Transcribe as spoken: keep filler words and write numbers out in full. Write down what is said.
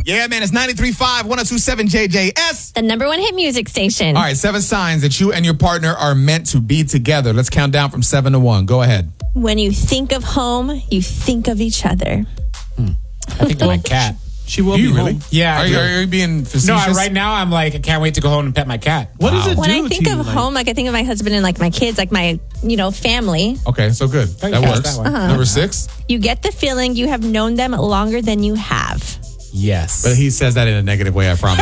Yeah, man, it's ninety-three point five, one oh two point seven J J S. The number one hit music station. All right, seven signs that you and your partner are meant to be together. Let's count down from seven to one. Go ahead. When you think of home, you think of each other. I think of my cat. She will Do be you really? home. Yeah, I Are you, do. are you being facetious? No, I, right now I'm like, I can't wait to go home and pet my cat. What does it When do I think to of you? Like- home, like I think of my husband and like my kids, like my, you know, family. Okay, so good. Oh, you That passed works. that one. Uh-huh. Number six. You get the feeling you have known them longer than you have. Yes. But he says that in a negative way, I promise.